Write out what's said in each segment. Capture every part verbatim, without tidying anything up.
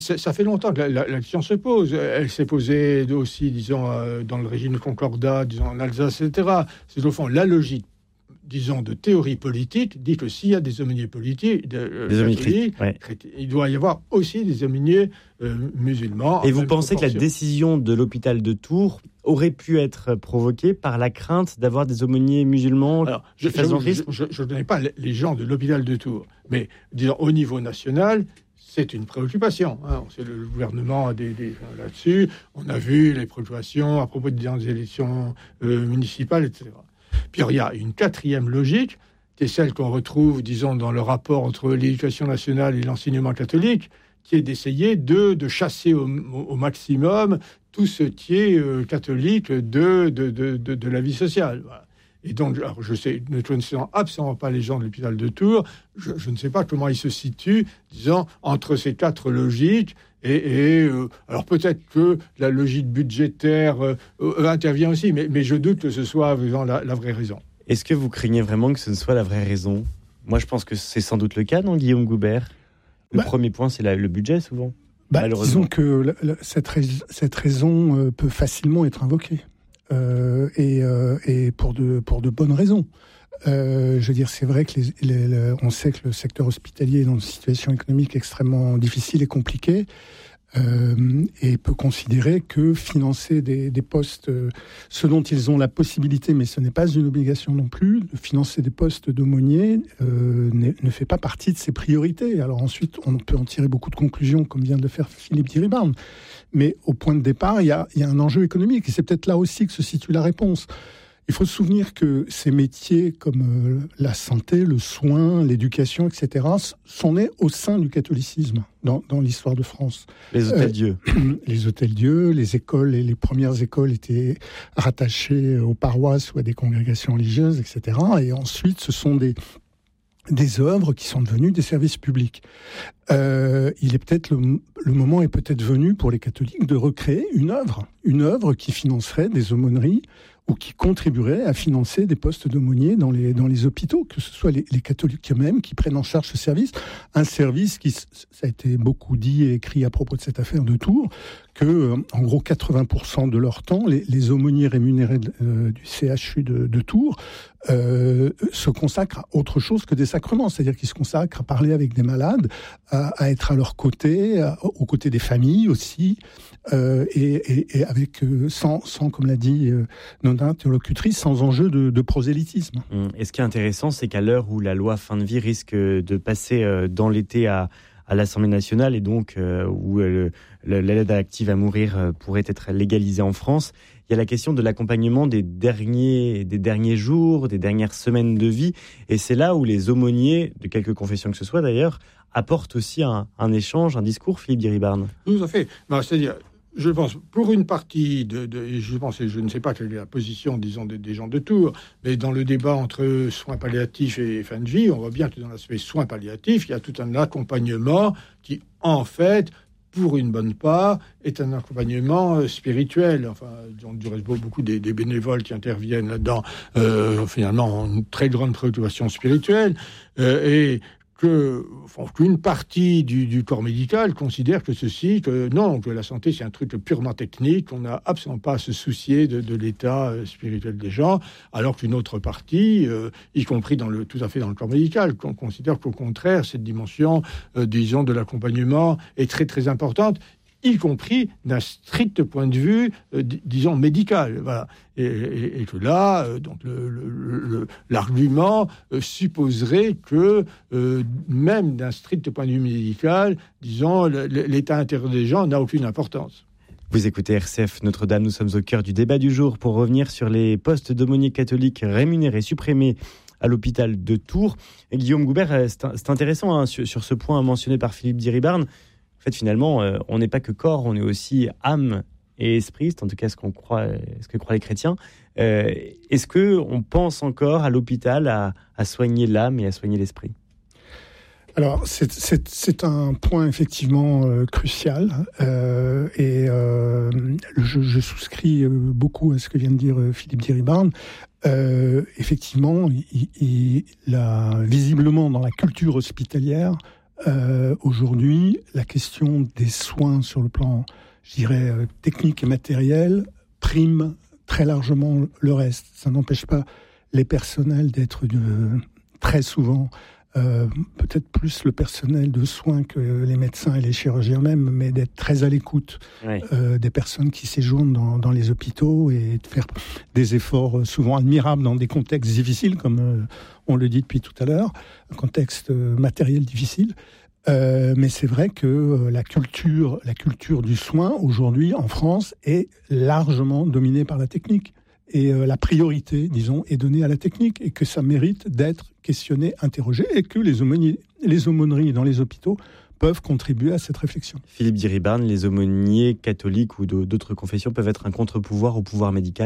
Ça, ça fait longtemps que la, la, la question se pose. Elle s'est posée aussi, disons, euh, dans le régime de Concordat, disons, en Alsace, et cetera. C'est au fond la logique, disons, de théorie politique, dit que s'il y a des aumôniers politiques, de, euh, des aumôniers catholiques, ouais. il doit y avoir aussi des aumôniers euh, musulmans. Et vous pensez que la décision de l'hôpital de Tours aurait pu être provoquée par la crainte d'avoir des aumôniers musulmans? Alors, je ne connais pas les gens de l'hôpital de Tours, mais disons, au niveau national, c'est une préoccupation. Hein. C'est le gouvernement a des, des, là-dessus. On a vu les préoccupations à propos des élections euh, municipales, et cetera. Puis il y a une quatrième logique, qui est celle qu'on retrouve, disons, dans le rapport entre l'éducation nationale et l'enseignement catholique, qui est d'essayer de, de chasser au, au maximum tout ce qui est euh, catholique de, de, de, de, de la vie sociale. Voilà. Et donc, alors je sais, ne connaissant absolument pas les gens de l'hôpital de Tours, je, je ne sais pas comment ils se situent, disons, entre ces quatre logiques. Et, et euh, alors peut-être que la logique budgétaire euh, euh, intervient aussi, mais, mais je doute que ce soit vraiment la, la vraie raison. Est-ce que vous craignez vraiment que ce ne soit la vraie raison? Moi, je pense que c'est sans doute le cas, non, Guillaume Goubert? Le bah, premier point, c'est la, le budget, souvent. Bah, disons que la, la, cette, rais- cette raison euh, peut facilement être invoquée. Euh, et, euh, et pour de, pour de bonnes raisons. Euh, je veux dire, c'est vrai que les, les, les, on sait que le secteur hospitalier est dans une situation économique extrêmement difficile et compliquée, euh, et peut considérer que financer des, des postes, euh, ce dont ils ont la possibilité, mais ce n'est pas une obligation non plus, de financer des postes d'aumôniers euh, ne fait pas partie de ses priorités. Alors ensuite, on peut en tirer beaucoup de conclusions, comme vient de le faire Philippe Diribarne. Mais au point de départ, il y a, il y a un enjeu économique, et c'est peut-être là aussi que se situe la réponse. Il faut se souvenir que ces métiers comme euh, la santé, le soin, l'éducation, et cetera, sont nés au sein du catholicisme dans, dans l'histoire de France. Les hôtels-dieux. Euh, les hôtels-dieux, les écoles, et les premières écoles étaient rattachées aux paroisses ou à des congrégations religieuses, et cetera. Et ensuite, ce sont des... des œuvres qui sont devenues des services publics. Euh, il est peut-être le, le moment est peut-être venu pour les catholiques de recréer une œuvre, une œuvre qui financerait des aumôneries ou qui contribuerait à financer des postes d'aumôniers dans les dans les hôpitaux, que ce soit les, les catholiques eux-mêmes qui prennent en charge ce service, un service qui, ça a été beaucoup dit et écrit à propos de cette affaire de Tours, que euh, en gros quatre-vingts pour cent de leur temps, les, les aumôniers rémunérés de, euh, du C H U de, de Tours euh, se consacrent à autre chose que des sacrements, c'est-à-dire qu'ils se consacrent à parler avec des malades, à, à être à leur côté, à, aux côtés des familles aussi, euh, et, et, et avec euh, sans, sans, comme l'a dit euh, notre interlocutrice, sans enjeu de, de prosélytisme. Mmh. Et ce qui est intéressant, c'est qu'à l'heure où la loi fin de vie risque de passer euh, dans l'été à à l'Assemblée nationale, et donc euh, où euh, le, l'aide active à mourir euh, pourrait être légalisée en France, il y a la question de l'accompagnement des derniers, des derniers jours, des dernières semaines de vie, et c'est là où les aumôniers, de quelque confession que ce soit d'ailleurs, apportent aussi un, un échange, un discours, Philippe Diribarne. Tout à fait. Ben, c'est-à-dire, je pense, pour une partie, de, de, je pense, et je ne sais pas quelle est la position, disons, des, des gens de Tours, mais dans le débat entre soins palliatifs et fin de vie, on voit bien que dans l'aspect soins palliatifs, il y a tout un accompagnement qui, en fait, pour une bonne part, est un accompagnement euh, spirituel. Enfin, du reste, beaucoup des, des bénévoles qui interviennent là-dedans, euh, finalement, ont une très grande préoccupation spirituelle, euh, et que, enfin, qu'une partie du, du corps médical considère que ceci, que non, que la santé c'est un truc purement technique, qu'on n'a absolument pas à se soucier de, de l'état euh, spirituel des gens, alors qu'une autre partie, euh, y compris dans le, tout à fait dans le corps médical, qu'on considère qu'au contraire, cette dimension, euh, disons, de l'accompagnement est très très importante, y compris d'un strict point de vue, euh, d- disons, médical. Voilà. Et, et, et que là, euh, donc le, le, le, l'argument euh, supposerait que, euh, même d'un strict point de vue médical, disons, le, l'état intérieur des gens n'a aucune importance. Vous écoutez R C F Notre-Dame, nous sommes au cœur du débat du jour pour revenir sur les postes d'aumôniers catholiques rémunérés, supprimés à l'hôpital de Tours. Et Guillaume Goubert, c'est, c'est intéressant hein, sur, sur ce point mentionné par Philippe Diribarne. En fait, finalement, euh, on n'est pas que corps, on est aussi âme et esprit, c'est en tout cas ce qu'on croit, ce que croient les chrétiens. Euh, est-ce que on pense encore à l'hôpital à, à soigner l'âme et à soigner l'esprit ? Alors, c'est, c'est, c'est un point effectivement euh, crucial, euh, et euh, je, je souscris beaucoup à ce que vient de dire Philippe Diribarne. Euh, effectivement, il, il, la, visiblement dans la culture hospitalière, euh, aujourd'hui, la question des soins sur le plan, je dirais, euh, technique et matériel prime très largement le reste. Ça n'empêche pas les personnels d'être euh, très souvent, euh, peut-être plus le personnel de soins que les médecins et les chirurgiens même, mais d'être très à l'écoute oui. euh, des personnes qui séjournent dans, dans les hôpitaux et de faire des efforts souvent admirables dans des contextes difficiles, comme euh, on le dit depuis tout à l'heure, un contexte euh, matériel difficile. Euh, mais c'est vrai que euh, la culture, la culture du soin aujourd'hui en France est largement dominée par la technique. Et euh, la priorité, disons, est donnée à la technique et que ça mérite d'être questionné, interrogé et que les aumôniers, les aumôneries dans les hôpitaux peuvent contribuer à cette réflexion. Philippe Diribarne, les aumôniers catholiques ou d'autres confessions peuvent être un contre-pouvoir au pouvoir médical ?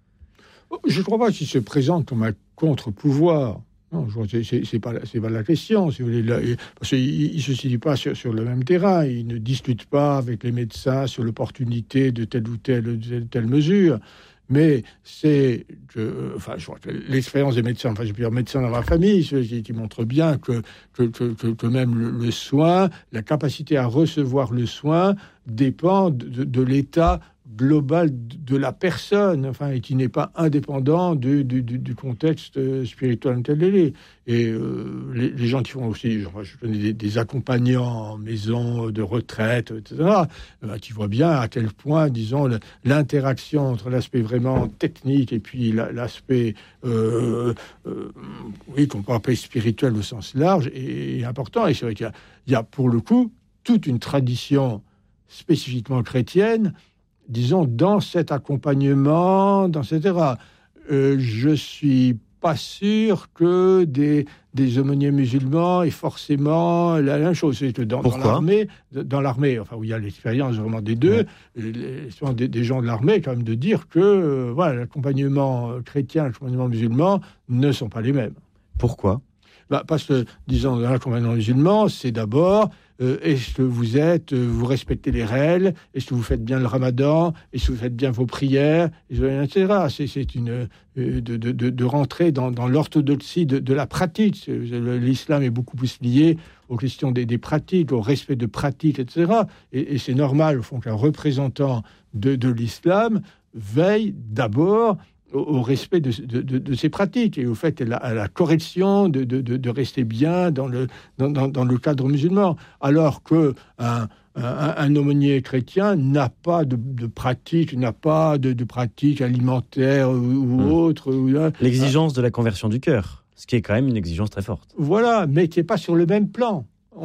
Je ne crois pas qu'ils se présentent comme un contre-pouvoir. Non, c'est, c'est, c'est, pas, c'est pas la question, si vous voulez. Là, parce qu'ils ne se situent pas sur, sur le même terrain. Ils ne discutent pas avec les médecins sur l'opportunité de telle ou telle, telle, telle mesure. Mais c'est, je, enfin, je crois que l'expérience des médecins, enfin, j'ai plusieurs médecins dans ma famille qui, qui montrent bien que, que, que, que même le, le soin, la capacité à recevoir le soin dépend de, de l'état global de la personne, enfin, et qui n'est pas indépendant du, du, du contexte spirituel tel qu'il est. Et euh, les, les gens qui font aussi, genre, je connais des, des accompagnants en maison de retraite, et cetera, ben, qui voient bien à quel point, disons, l'interaction entre l'aspect vraiment technique et puis la, l'aspect, euh, euh, oui, qu'on peut appeler spirituel au sens large, est, est important. Et c'est vrai qu'il y a, il y a pour le coup toute une tradition spécifiquement chrétienne, disons, dans cet accompagnement, dans et cetera. Euh, je suis pas sûr que des, des aumôniers musulmans aient forcément la même chose. C'est que dans, dans l'armée, dans l'armée, enfin, où il y a l'expérience vraiment des deux, ouais. les, des, des gens de l'armée, quand même, de dire que euh, voilà, l'accompagnement chrétien et l'accompagnement musulman ne sont pas les mêmes. Pourquoi ? Bah, parce que, disons, dans l'accompagnement musulman, c'est d'abord... Euh, est-ce que vous êtes, euh, vous respectez les règles, est-ce que vous faites bien le ramadan, est-ce que vous faites bien vos prières, et cetera. C'est, c'est une euh, de, de, de, de rentrer dans, dans l'orthodoxie de, de la pratique. L'islam est beaucoup plus lié aux questions des, des pratiques, au respect de pratiques, et cetera. Et, et c'est normal, au fond, qu'un représentant de, de l'islam veille d'abord au respect de, de, de, de ces pratiques et au fait à la, à la correction de, de, de rester bien dans le, dans, dans, dans le cadre musulman. Alors qu'un un, un aumônier chrétien n'a pas de, de pratique, n'a pas de, de pratique alimentaire ou, ou mmh. autre. Ou, L'exigence de la conversion du cœur, ce qui est quand même une exigence très forte. Voilà, mais qui n'est pas sur le même plan.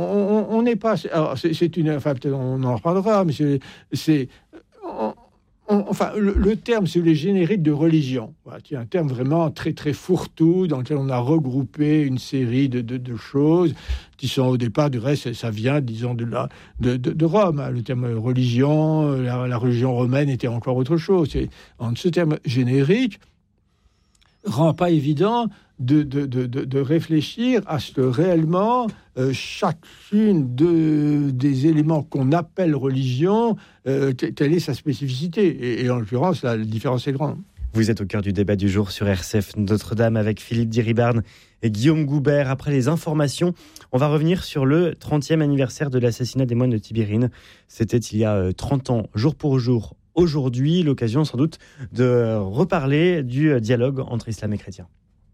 On n'est pas... Alors c'est, c'est une... Enfin, peut-être on en reparlera, mais c'est... c'est on, Enfin, le, le terme, c'est le générique de religion, voilà, qui est un terme vraiment très, très fourre-tout, dans lequel on a regroupé une série de, de, de choses qui sont au départ, du reste, ça vient, disons, de, la, de, de, de Rome. Hein. Le terme religion, la, la religion romaine était encore autre chose. C'est, en ce terme générique rend pas évident de, de, de, de, de réfléchir à ce que réellement euh, chacune de, des éléments qu'on appelle religion, euh, quelle est sa spécificité. Et, et en l'occurrence, la, la différence est grande. Vous êtes au cœur du débat du jour sur R C F Notre-Dame avec Philippe Diribarne et Guillaume Goubert. Après les informations, on va revenir sur le trentième anniversaire de l'assassinat des moines de Tibérine. C'était il y a trente ans, jour pour jour. Aujourd'hui, l'occasion sans doute de reparler du dialogue entre islam et chrétien.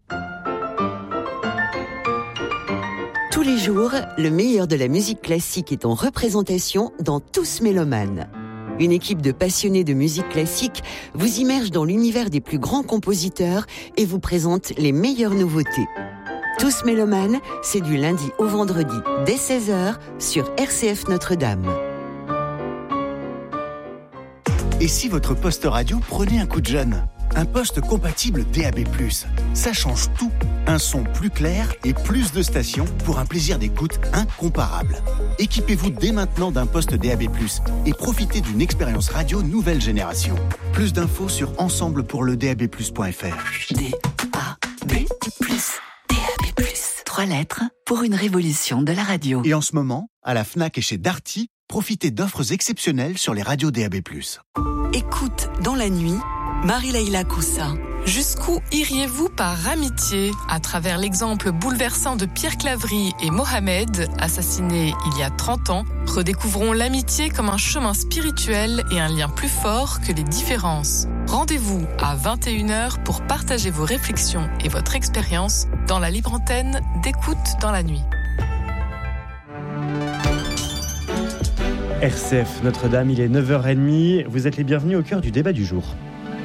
Tous les jours, le meilleur de la musique classique est en représentation dans Tous Mélomanes. Une équipe de passionnés de musique classique vous immerge dans l'univers des plus grands compositeurs et vous présente les meilleures nouveautés. Tous Mélomanes, c'est du lundi au vendredi dès seize heures sur R C F Notre-Dame. Et si votre poste radio prenait un coup de jeune ? Un poste compatible D A B plus. Ça change tout. Un son plus clair et plus de stations pour un plaisir d'écoute incomparable. Équipez-vous dès maintenant d'un poste D A B plus et profitez d'une expérience radio nouvelle génération. Plus d'infos sur ensemble pour le D A B plus point F R. D A B plus. D A B plus. Trois lettres pour une révolution de la radio. Et en ce moment, à la Fnac et chez Darty, profitez d'offres exceptionnelles sur les radios D A B plus. Écoute dans la nuit, Marie-Leila Coussa. Jusqu'où iriez-vous par amitié ? À travers l'exemple bouleversant de Pierre Claverie et Mohamed, assassinés il y a trente ans, redécouvrons l'amitié comme un chemin spirituel et un lien plus fort que les différences. Rendez-vous à vingt et une heures pour partager vos réflexions et votre expérience dans la libre antenne d'Écoute dans la nuit. R C F Notre-Dame, il est neuf heures trente. Vous êtes les bienvenus au cœur du débat du jour.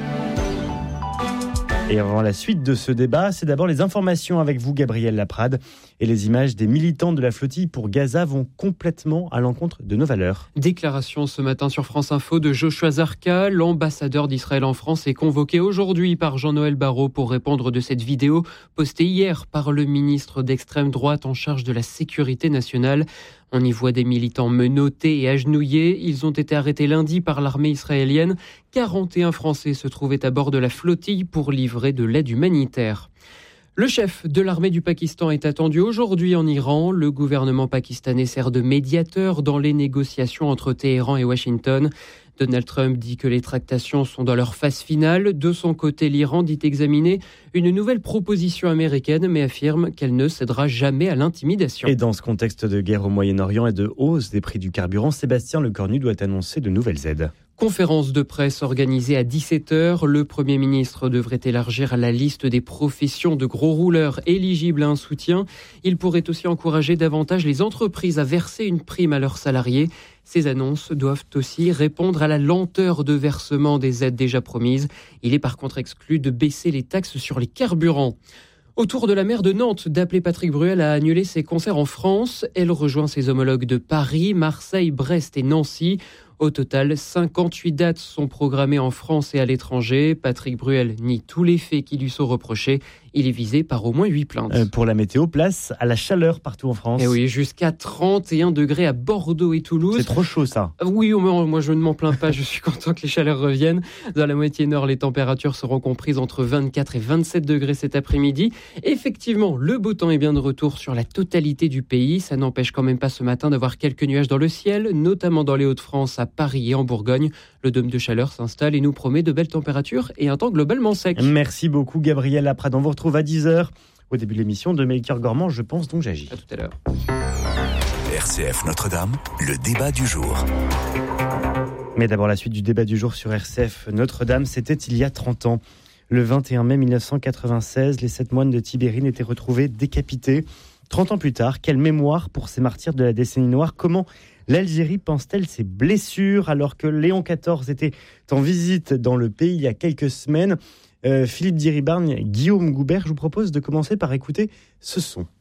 Et avant la suite de ce débat, c'est d'abord les informations avec vous, Gabriel Laprade. Et les images des militants de la flottille pour Gaza vont complètement à l'encontre de nos valeurs. Déclaration ce matin sur France Info de Joshua Zarka. L'ambassadeur d'Israël en France est convoqué aujourd'hui par Jean-Noël Barrot pour répondre de cette vidéo postée hier par le ministre d'extrême droite en charge de la sécurité nationale. On y voit des militants menottés et agenouillés. Ils ont été arrêtés lundi par l'armée israélienne. quarante et un Français se trouvaient à bord de la flottille pour livrer de l'aide humanitaire. Le chef de l'armée du Pakistan est attendu aujourd'hui en Iran. Le gouvernement pakistanais sert de médiateur dans les négociations entre Téhéran et Washington. Donald Trump dit que les tractations sont dans leur phase finale. De son côté, l'Iran dit examiner une nouvelle proposition américaine, mais affirme qu'elle ne cédera jamais à l'intimidation. Et dans ce contexte de guerre au Moyen-Orient et de hausse des prix du carburant, Sébastien Lecornu doit annoncer de nouvelles aides. Conférence de presse organisée à dix-sept heures. Le Premier ministre devrait élargir la liste des professions de gros rouleurs éligibles à un soutien. Il pourrait aussi encourager davantage les entreprises à verser une prime à leurs salariés. Ces annonces doivent aussi répondre à la lenteur de versement des aides déjà promises. Il est par contre exclu de baisser les taxes sur les carburants. Autour de la maire de Nantes, d'appeler Patrick Bruel à annuler ses concerts en France. Elle rejoint ses homologues de Paris, Marseille, Brest et Nancy. Au total, cinquante-huit dates sont programmées en France et à l'étranger. Patrick Bruel nie tous les faits qui lui sont reprochés. Il est visé par au moins huit plaintes. Euh, pour la météo, place à la chaleur partout en France. Et oui, jusqu'à trente et un degrés à Bordeaux et Toulouse. C'est trop chaud ça. Oui, moi je ne m'en plains pas, je suis content que les chaleurs reviennent. Dans la moitié nord, les températures seront comprises entre vingt-quatre et vingt-sept degrés cet après-midi. Effectivement, le beau temps est bien de retour sur la totalité du pays. Ça n'empêche quand même pas ce matin d'avoir quelques nuages dans le ciel, notamment dans les Hauts-de-France, à Paris et en Bourgogne. Le dôme de chaleur s'installe et nous promet de belles températures et un temps globalement sec. Merci beaucoup Gabriel Laprade. On vous retrouve à dix heures au début de l'émission de Melchior Gormand. Je pense donc j'agis. À tout à l'heure. R C F Notre-Dame, le débat du jour. Mais d'abord la suite du débat du jour sur R C F Notre-Dame, c'était il y a trente ans. Le vingt et un mai mille neuf cent quatre-vingt-seize, les sept moines de Tibérine étaient retrouvés décapités. trente ans plus tard, quelle mémoire pour ces martyrs de la décennie noire. Comment l'Algérie pense-t-elle ses blessures alors que Léon quatorze était en visite dans le pays il y a quelques semaines? euh, Philippe Diribargne, Guillaume Goubert, je vous propose de commencer par écouter ce son.